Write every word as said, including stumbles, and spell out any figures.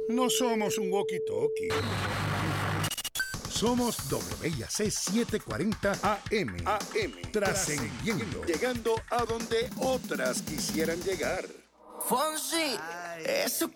No somos un walkie-talkie. Somos W I A C setecientos cuarenta A M. A M. Trascendiendo. Llegando a donde otras quisieran llegar. Fonsi, eso